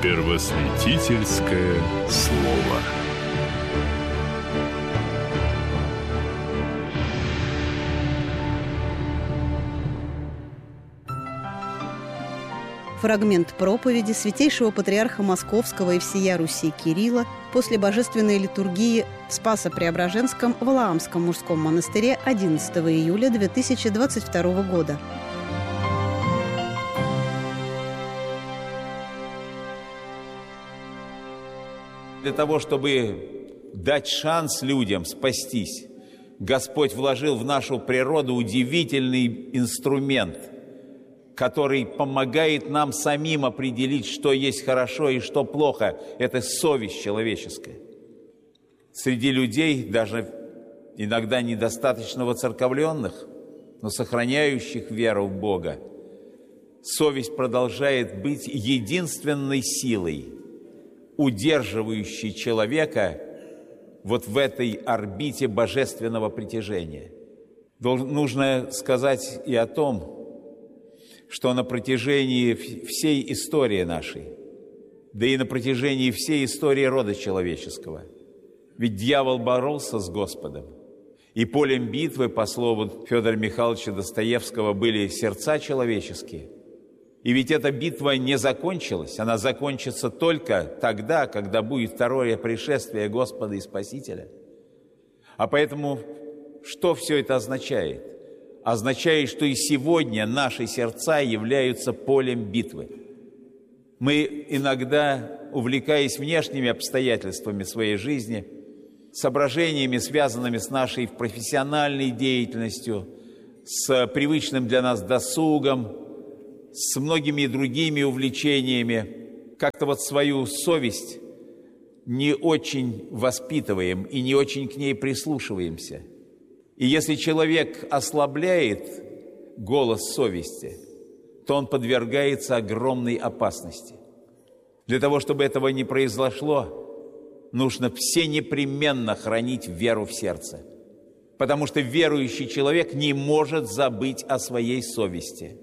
Первосвятительское слово. Фрагмент проповеди святейшего патриарха Московского и всея Руси Кирилла после божественной литургии в Спасо-Преображенском Валаамском мужском монастыре 11 июля 2022 года. Для того, чтобы дать шанс людям спастись, Господь вложил в нашу природу удивительный инструмент, который помогает нам самим определить, что есть хорошо и что плохо. Это совесть человеческая. Среди людей, даже иногда недостаточно воцерковленных, но сохраняющих веру в Бога, совесть продолжает быть единственной силой, удерживающей человека вот в этой орбите божественного притяжения. Нужно сказать и о том, что на протяжении всей истории нашей, да и на протяжении всей истории рода человеческого, ведь дьявол боролся с Господом, и полем битвы, по слову Федора Михайловича Достоевского, были сердца человеческие. И ведь эта битва не закончилась, она закончится только тогда, когда будет второе пришествие Господа и Спасителя. А поэтому что все это означает? Означает, что и сегодня наши сердца являются полем битвы. Мы иногда, увлекаясь внешними обстоятельствами своей жизни, соображениями, связанными с нашей профессиональной деятельностью, с привычным для нас досугом, с многими другими увлечениями, как-то вот свою совесть не очень воспитываем и не очень к ней прислушиваемся. И если человек ослабляет голос совести, то он подвергается огромной опасности. Для того, чтобы этого не произошло, нужно всенепременно хранить веру в сердце. Потому что верующий человек не может забыть о своей совести.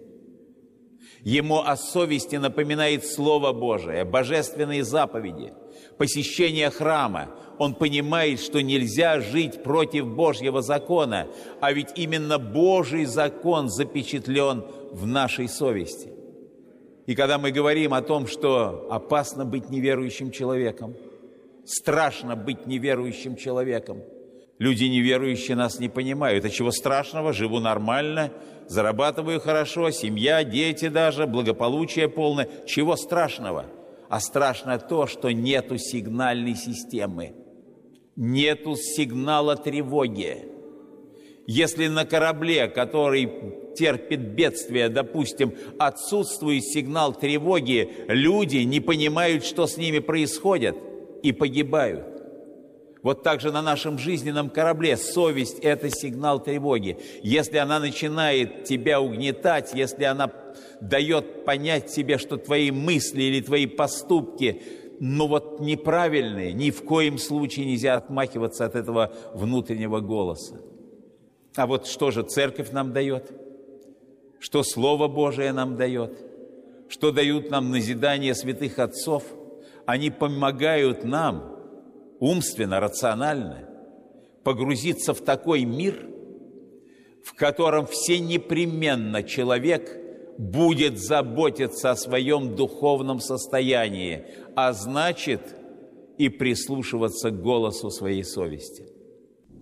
Ему о совести напоминает Слово Божие, божественные заповеди, посещение храма. Он понимает, что нельзя жить против Божьего закона, а ведь именно Божий закон запечатлен в нашей совести. И когда мы говорим о том, что опасно быть неверующим человеком, страшно быть неверующим человеком, люди неверующие нас не понимают. А чего страшного? Живу нормально, зарабатываю хорошо, семья, дети даже, благополучие полное. Чего страшного? А страшно то, что нету сигнальной системы, нету сигнала тревоги. Если на корабле, который терпит бедствие, допустим, отсутствует сигнал тревоги, люди не понимают, что с ними происходит, и погибают. Вот так же на нашем жизненном корабле совесть – это сигнал тревоги. Если она начинает тебя угнетать, если она дает понять себе, что твои мысли или твои поступки, неправильные, ни в коем случае нельзя отмахиваться от этого внутреннего голоса. А вот что же церковь нам дает? Что Слово Божие нам дает? Что дают нам назидания святых отцов? Они помогают нам умственно, рационально погрузиться в такой мир, в котором всенепременно человек будет заботиться о своем духовном состоянии, а значит и прислушиваться к голосу своей совести.